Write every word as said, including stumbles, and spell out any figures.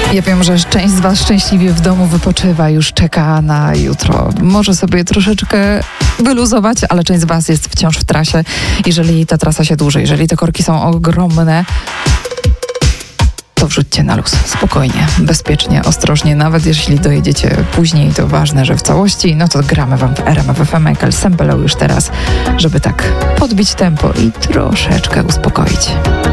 Ja wiem, że część z was szczęśliwie w domu wypoczywa, już czeka na jutro. Może sobie troszeczkę wyluzować, ale część z was jest wciąż w trasie. Jeżeli ta trasa się dłuży, jeżeli te korki są ogromne, to wrzućcie na luz. Spokojnie, bezpiecznie, ostrożnie. Nawet jeśli dojedziecie później, to ważne, że w całości, no to gramy wam w R M F F M. Michael Sembello już teraz, żeby tak podbić tempo i troszeczkę uspokoić.